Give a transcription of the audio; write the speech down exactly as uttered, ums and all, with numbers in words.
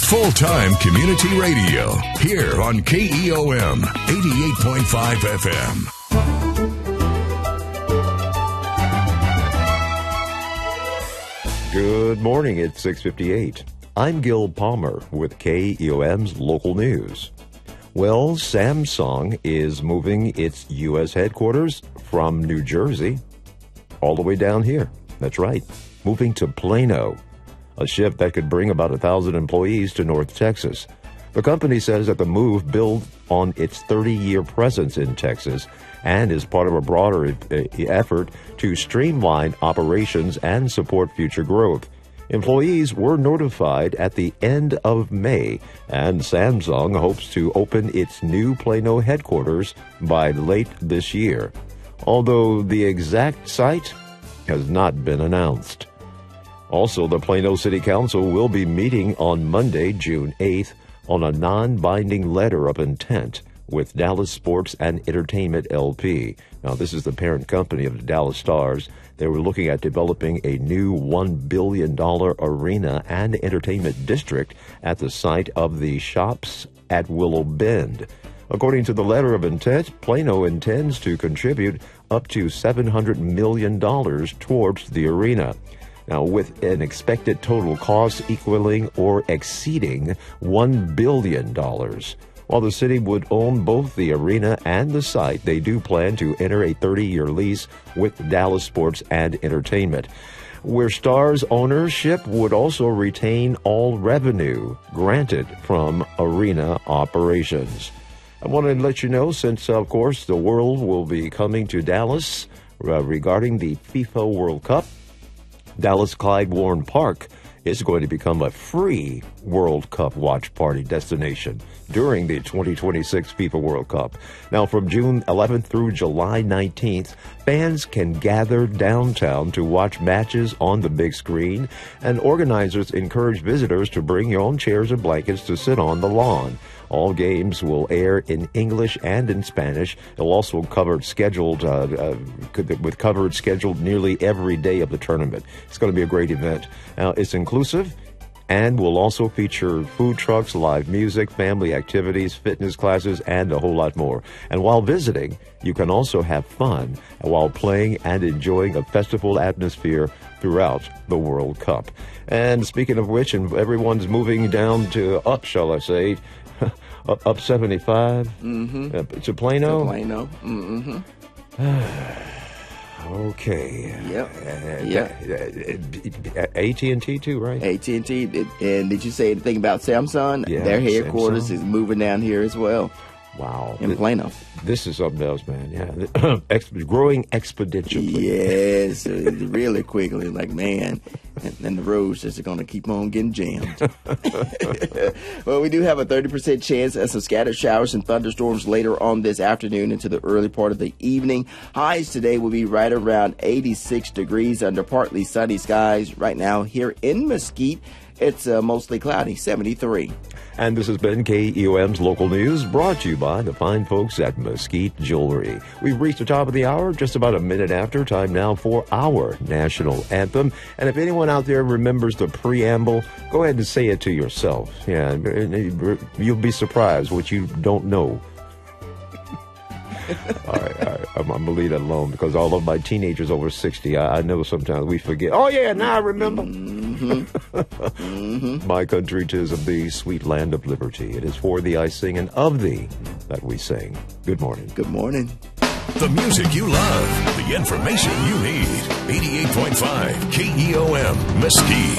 Full-time community radio here on K E O M eighty-eight point five F M. Good morning, it's six fifty-eight. I'm Gil Palmer with K E O M's local news. Well, Samsung is moving its U S headquarters from New Jersey all the way down here. That's right, moving to Plano, a shift that could bring about a thousand employees to North Texas. The company says that the move builds on its thirty-year presence in Texas and is part of a broader effort to streamline operations and support future growth. Employees were notified at the end of May, and Samsung hopes to open its new Plano headquarters by late this year, although the exact site has not been announced. Also, the Plano City Council will be meeting on Monday, June eighth, on a non-binding letter of intent with Dallas Sports and Entertainment L P. Now, this is the parent company of the Dallas Stars. They were looking at developing a new one billion dollars arena and entertainment district at the site of the Shops at Willow Bend. According to the letter of intent, Plano intends to contribute up to seven hundred million dollars towards the arena. Now, with an expected total cost equaling or exceeding one billion dollars. While the city would own both the arena and the site, they do plan to enter a thirty-year lease with Dallas Sports and Entertainment, where Stars ownership would also retain all revenue granted from arena operations. I want to let you know, since, of course, the world will be coming to Dallas uh, regarding the FIFA World Cup, Dallas Clyde Warren Park is going to become a free World Cup watch party destination during the twenty twenty-six FIFA World Cup. Now, from June eleventh through July nineteenth, fans can gather downtown to watch matches on the big screen, and organizers encourage visitors to bring your own chairs and blankets to sit on the lawn. All games will air in English and in Spanish. It'll also cover scheduled uh, uh, with coverage scheduled nearly every day of the tournament. It's going to be a great event. Now, it's inclusive and will also feature food trucks, live music, family activities, fitness classes, and a whole lot more. And while visiting, you can also have fun while playing and enjoying a festival atmosphere throughout the World Cup. And speaking of which, and everyone's moving down to up, shall I say, up, up seventy-five mm-hmm. uh, to Plano. To Plano. Mm-hmm. Okay. Yep. Uh, yep. A T and T too, right? A T and T. And did you say anything about Samsung? Yeah, Their headquarters Samsung. is moving down here as well. Wow. In Plano. This is something else, man. Yeah. Ex- growing exponentially. Yes. uh, really quickly. Like, man. And, and the roads just are going to keep on getting jammed. Well, we do have a thirty percent chance of some scattered showers and thunderstorms later on this afternoon into the early part of the evening. Highs today will be right around eighty-six degrees under partly sunny skies. Right now here in Mesquite, it's uh, mostly cloudy, seventy-three. And this has been K E O M's Local News, brought to you by the fine folks at Mesquite Jewelry. We've reached the top of the hour, just about a minute after. Time now for our national anthem. And if anyone out there remembers the preamble, go ahead and say it to yourself. Yeah, you'll be surprised what you don't know. all right, all right. I'm, I'm going to leave that alone because all of my teenagers over sixty, I, I know sometimes we forget. Oh, yeah, now I remember. Mm-hmm. mm-hmm. My country, 'tis of thee, sweet land of liberty. It is for thee I sing, and of thee that we sing. Good morning. Good morning. The music you love, the information you need. eighty-eight point five K E O M Mesquite.